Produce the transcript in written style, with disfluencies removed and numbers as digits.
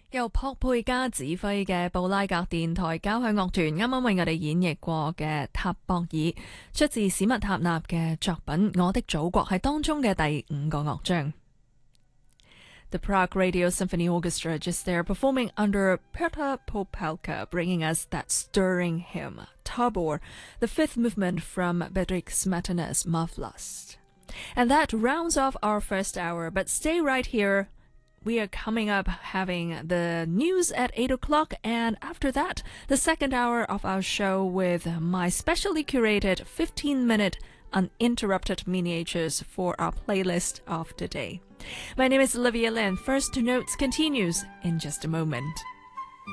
由朴佩嘉指揮嘅布拉格電台交響樂團啱啱為我哋演繹過嘅塔博爾，出自史密塔納嘅作品《我的祖國》係當中嘅第5個樂章。The Prague Radio Symphony Orchestra just there performing under Petr Popelka, bringing us that stirring hymn, Tabor, the 5th movement from Bedřich Smetana's Mavlast. And that rounds off our first hour, but stay right here. We are coming up having the news at 8 o'clock, and after that, the second hour of our show with my specially curated 15-minute uninterrupted miniatures for our playlist of the day. My name is Olivia Lin. First Notes continues in just a moment.